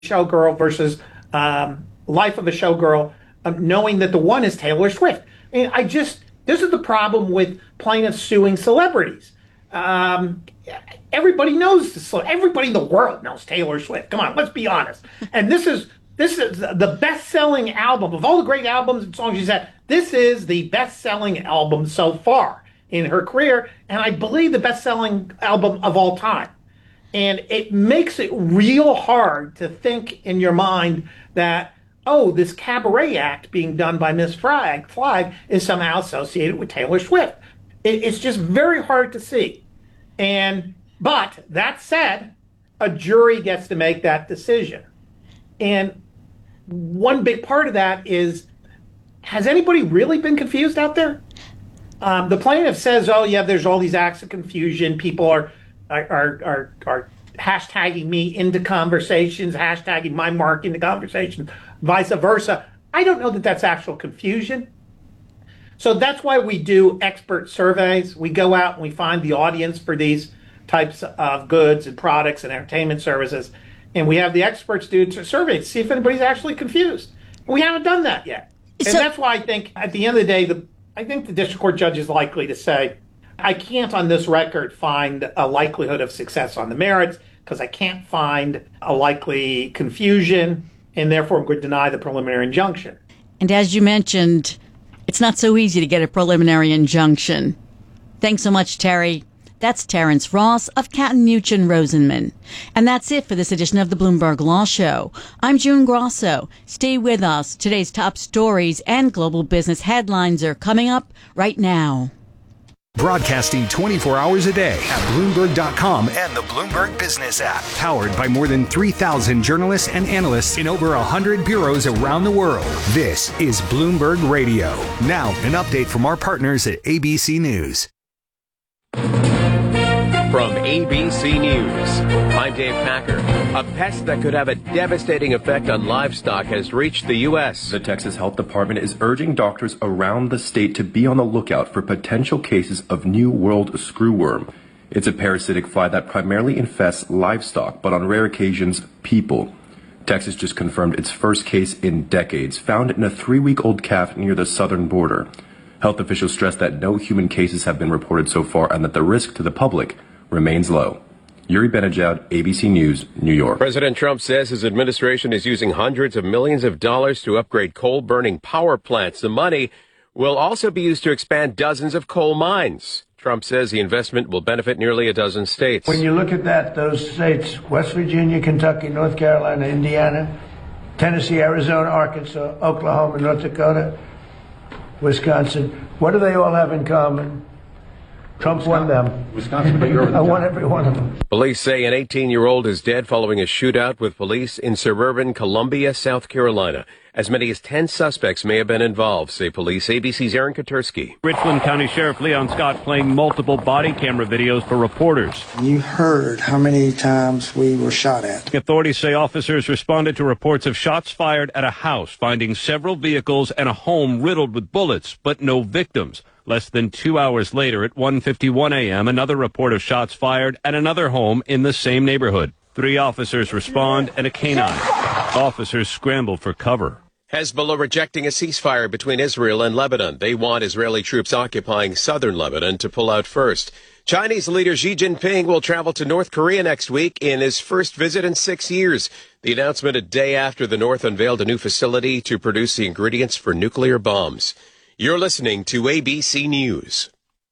Showgirl versus Life of a Showgirl, knowing that the one is Taylor Swift. I mean, this is the problem with plaintiffs suing celebrities. Everybody knows everybody in the world knows Taylor Swift. Come on, let's be honest. And this is the best-selling album of all the great albums and songs she's had. This is the best-selling album so far in her career, and I believe the best-selling album of all time. And it makes it real hard to think in your mind that, oh, this cabaret act being done by Miss Flag is somehow associated with Taylor Swift. It's just very hard to see. But that said, a jury gets to make that decision. And one big part of that is, has anybody really been confused out there? The plaintiff says, oh, yeah, there's all these acts of confusion. People are hashtagging me into conversations, hashtagging my mark into conversations, vice versa. I don't know that that's actual confusion. So that's why we do expert surveys. We go out and we find the audience for these types of goods and products and entertainment services. And we have the experts do surveys to see if anybody's actually confused. We haven't done that yet. And that's why I think at the end of the day, I think the district court judge is likely to say, I can't on this record find a likelihood of success on the merits because I can't find a likely confusion, and therefore I'm going to deny the preliminary injunction. And as you mentioned, it's not so easy to get a preliminary injunction. Thanks so much, Terry. That's Terrence Ross of Catton Muchin Rosenman. And that's it for this edition of the Bloomberg Law Show. I'm June Grosso. Stay with us. Today's top stories and global business headlines are coming up right now. Broadcasting 24 hours a day at Bloomberg.com and the Bloomberg Business app. Powered by more than 3,000 journalists and analysts in over 100 bureaus around the world. This is Bloomberg Radio. Now, an update from our partners at ABC News. From ABC News, I'm Dave Packer. A pest that could have a devastating effect on livestock has reached the U.S. The Texas Health Department is urging doctors around the state to be on the lookout for potential cases of New World screwworm. It's a parasitic fly that primarily infests livestock, but on rare occasions, people. Texas just confirmed its first case in decades, found in a 3-week-old calf near the southern border. Health officials stressed that no human cases have been reported so far and that the risk to the public remains low. Yuri Benajad, ABC News, New York. President Trump says his administration is using hundreds of millions of dollars to upgrade coal-burning power plants. The money will also be used to expand dozens of coal mines. Trump says the investment will benefit nearly a dozen states. When you look at that, those states, West Virginia, Kentucky, North Carolina, Indiana, Tennessee, Arizona, Arkansas, Oklahoma, North Dakota, Wisconsin, what do they all have in common? Trump won them. Wisconsin, I won every one of them. Police say an 18-year-old is dead following a shootout with police in suburban Columbia, South Carolina. As many as 10 suspects may have been involved, say police. ABC's Aaron Katursky. Richland County Sheriff Leon Scott playing multiple body camera videos for reporters. You heard how many times we were shot at. Authorities say officers responded to reports of shots fired at a house, finding several vehicles and a home riddled with bullets, but no victims. Less than 2 hours later, at 1:51 a.m., another report of shots fired at another home in the same neighborhood. 3 officers respond and a canine. Officers scramble for cover. Hezbollah rejecting a ceasefire between Israel and Lebanon. They want Israeli troops occupying southern Lebanon to pull out first. Chinese leader Xi Jinping will travel to North Korea next week in his first visit in 6 years. The announcement a day after the North unveiled a new facility to produce the ingredients for nuclear bombs. You're listening to ABC News.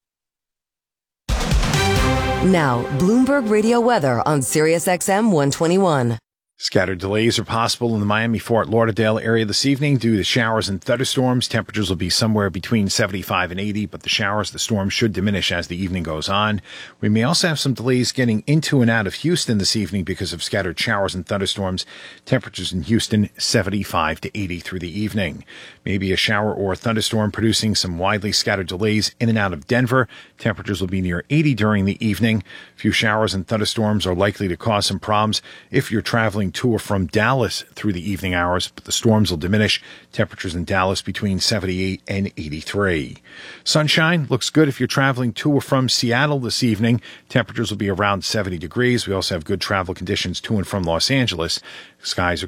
Now, Bloomberg Radio weather on SiriusXM 121. Scattered delays are possible in the Miami-Fort Lauderdale area this evening due to showers and thunderstorms. Temperatures will be somewhere between 75 and 80, but the storms should diminish as the evening goes on. We may also have some delays getting into and out of Houston this evening because of scattered showers and thunderstorms. Temperatures in Houston, 75 to 80 through the evening. Maybe a shower or a thunderstorm producing some widely scattered delays in and out of Denver. Temperatures will be near 80 during the evening. A few showers and thunderstorms are likely to cause some problems if you're traveling traveling to or from Dallas through the evening hours, but the storms will diminish. Temperatures in Dallas between 78 and 83. Sunshine looks good if you're traveling to or from Seattle this evening. Temperatures will be around 70 degrees. We also have good travel conditions to and from Los Angeles. Skies are